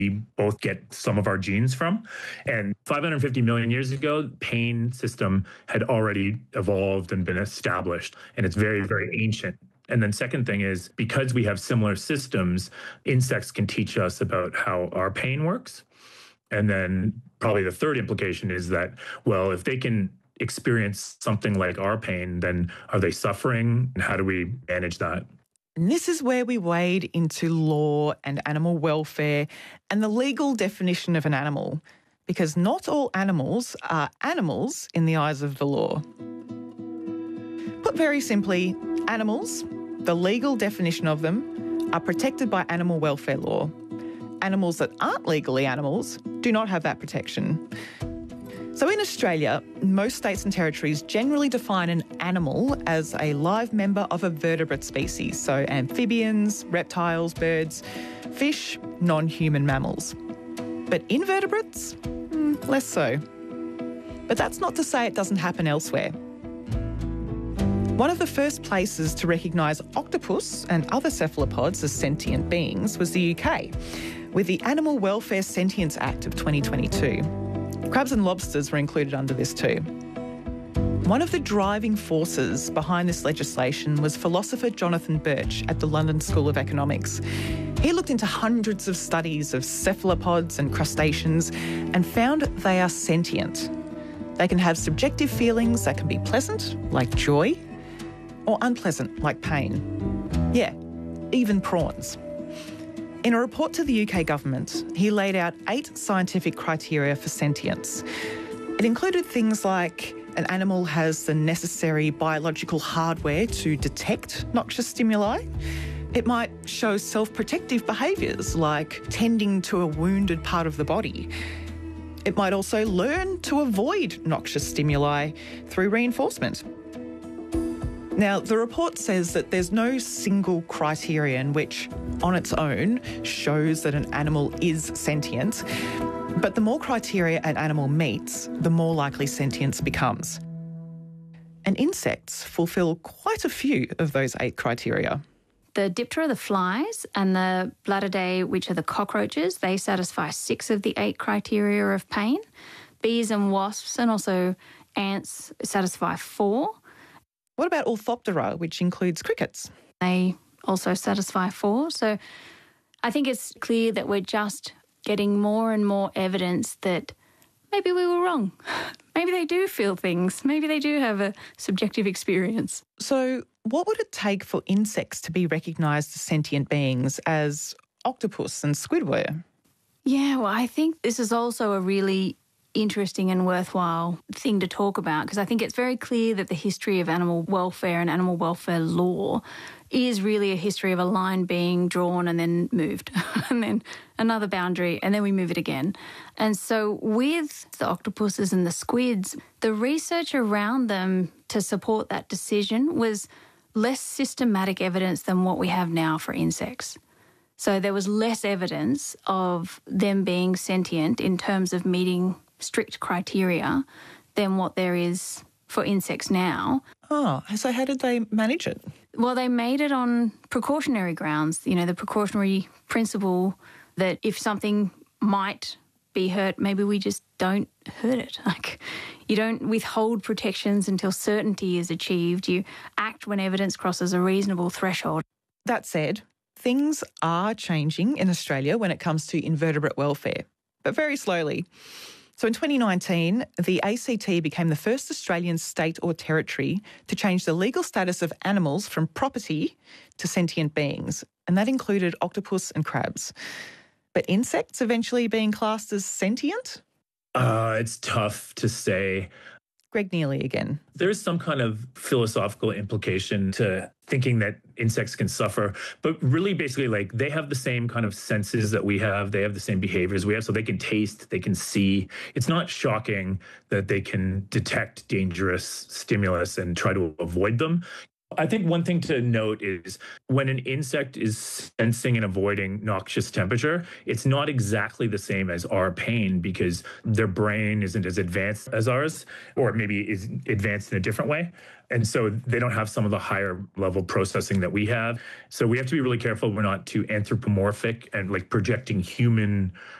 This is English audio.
we both get some of our genes from. And 550 million years ago, pain system had already evolved and been established, and it's very, very ancient. And then second thing is, because we have similar systems, insects can teach us about how our pain works. And then probably the third implication is that, well, if they can experience something like our pain, then are they suffering? And how do we manage that? And this is where we wade into law and animal welfare and the legal definition of an animal, because not all animals are animals in the eyes of the law. Put very simply, animals, the legal definition of them, are protected by animal welfare law. Animals that aren't legally animals do not have that protection. So in Australia, most states and territories generally define an animal as a live member of a vertebrate species, so amphibians, reptiles, birds, fish, non-human mammals. But invertebrates, less so. But that's not to say it doesn't happen elsewhere. One of the first places to recognise octopus and other cephalopods as sentient beings was the UK, with the Animal Welfare Sentience Act of 2022. Crabs and lobsters were included under this too. One of the driving forces behind this legislation was philosopher Jonathan Birch at the London School of Economics. He looked into hundreds of studies of cephalopods and crustaceans and found they are sentient. They can have subjective feelings that can be pleasant, like joy, or unpleasant, like pain. Yeah, even prawns. In a report to the UK government, he laid out 8 scientific criteria for sentience. It included things like an animal has the necessary biological hardware to detect noxious stimuli. It might show self-protective behaviours like tending to a wounded part of the body. It might also learn to avoid noxious stimuli through reinforcement. Now, the report says that there's no single criterion which, on its own, shows that an animal is sentient, but the more criteria an animal meets, the more likely sentience becomes. And insects fulfil quite a few of those 8 criteria. The Diptera, the flies, and the Blattidae, which are the cockroaches, they satisfy 6 of the 8 criteria of pain. Bees and wasps and also ants satisfy 4. What about Orthoptera, which includes crickets? They also satisfy 4. So I think it's clear that we're just getting more and more evidence that maybe we were wrong. Maybe they do feel things. Maybe they do have a subjective experience. So what would it take for insects to be recognised as sentient beings, as octopus and squid were? Yeah, well, I think this is also a really interesting and worthwhile thing to talk about, because I think it's very clear that the history of animal welfare and animal welfare law is really a history of a line being drawn and then moved and then another boundary and then we move it again. And so with the octopuses and the squids, the research around them to support that decision was less systematic evidence than what we have now for insects. So there was less evidence of them being sentient in terms of meeting strict criteria than what there is for insects now. Oh, so how did they manage it? Well, they made it on precautionary grounds, you know, the precautionary principle that if something might be hurt, maybe we just don't hurt it. Like, you don't withhold protections until certainty is achieved. You act when evidence crosses a reasonable threshold. That said, things are changing in Australia when it comes to invertebrate welfare, but very slowly. So in 2019, the ACT became the first Australian state or territory to change the legal status of animals from property to sentient beings, and that included octopus and crabs. But insects eventually being classed as sentient? It's tough to say. Greg Neely again. There's some kind of philosophical implication to thinking that insects can suffer, but really basically like they have the same kind of senses that we have. They have the same behaviors we have, so they can taste, they can see. It's not shocking that they can detect dangerous stimulus and try to avoid them. I think one thing to note is when an insect is sensing and avoiding noxious temperature, it's not exactly the same as our pain because their brain isn't as advanced as ours, or maybe is advanced in a different way. And so they don't have some of the higher level processing that we have. So we have to be really careful we're not too anthropomorphic and like projecting human